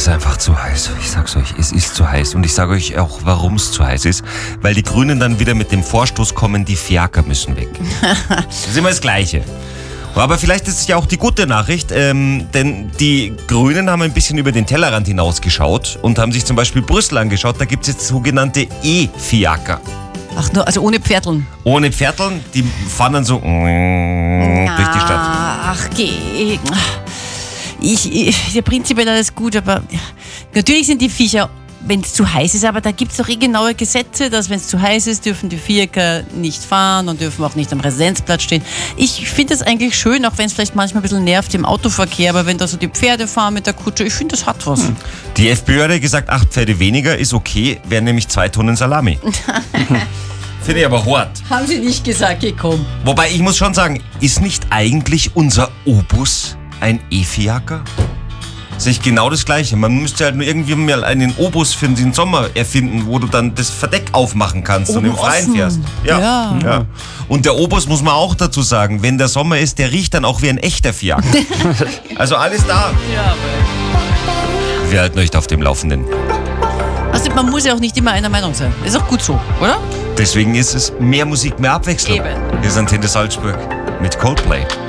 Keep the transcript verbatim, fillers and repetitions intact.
ist einfach zu heiß. Ich sag's euch, es ist zu heiß. Und ich sage euch auch, warum es zu heiß ist. Weil die Grünen dann wieder mit dem Vorstoß kommen, die Fiaker müssen weg. Das ist immer das Gleiche. Aber vielleicht ist es ja auch die gute Nachricht, ähm, denn die Grünen haben ein bisschen über den Tellerrand hinausgeschaut und haben sich zum Beispiel Brüssel angeschaut. Da gibt es jetzt sogenannte E-Fiaker. Ach, nur, also ohne Pferdeln. Ohne Pferdeln, die fahren dann so Na, durch die Stadt. Ach, geh. Ich, ich, der prinzipiell alles gut, aber natürlich sind die Viecher, wenn es zu heiß ist, aber da gibt es doch eh genaue Gesetze, dass wenn es zu heiß ist, dürfen die Fiaker nicht fahren und dürfen auch nicht am Residenzplatz stehen. Ich finde das eigentlich schön, auch wenn es vielleicht manchmal ein bisschen nervt im Autoverkehr, aber wenn da so die Pferde fahren mit der Kutsche, ich finde, das hat was. Hm. Die FPÖ hat ja gesagt, acht Pferde weniger ist okay, wären nämlich zwei Tonnen Salami. Finde ich aber hart. Haben Sie nicht gesagt, geh komm. Wobei, ich muss schon sagen, ist nicht eigentlich unser Obus ein E-Fiaker? Das ist genau das Gleiche. Man müsste halt nur irgendwie mal einen Obus für den Sommer erfinden, wo du dann das Verdeck aufmachen kannst Oben und im Freien offen. fährst. Ja. Ja. Ja. Und der Obus, muss man auch dazu sagen, wenn der Sommer ist, der riecht dann auch wie ein echter Fiaker. Also alles da. Ja, Wir halten euch auf dem Laufenden. also man muss ja auch nicht immer einer Meinung sein. Ist auch gut so, oder? Deswegen ist es mehr Musik, mehr Abwechslung. Eben. Hier ist Antenne Salzburg mit Coldplay.